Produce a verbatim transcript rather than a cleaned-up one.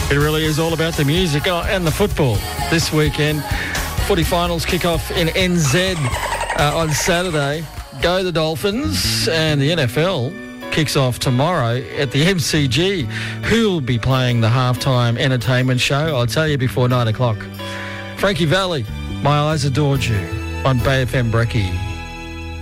It really is all about the music oh, and the football this weekend. Footy finals kick off in N Z uh, on Saturday. Go the Dolphins. And the N F L kicks off tomorrow at the M C G. Who'll be playing the halftime entertainment show? I'll tell you before nine o'clock. Frankie Valli, My Eyes Adored You on Bay F M Brekkie.